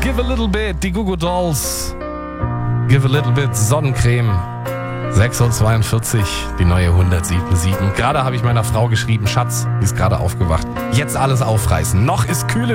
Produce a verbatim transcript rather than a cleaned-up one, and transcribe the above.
Give a little bit, die Goo Goo Dolls. Give a little bit, Sonnencreme. sechs Uhr zweiundvierzig, die neue hundertsieben Komma sieben. Gerade habe ich meiner Frau geschrieben, Schatz, die ist gerade aufgewacht. Jetzt alles aufreißen. Noch ist kühle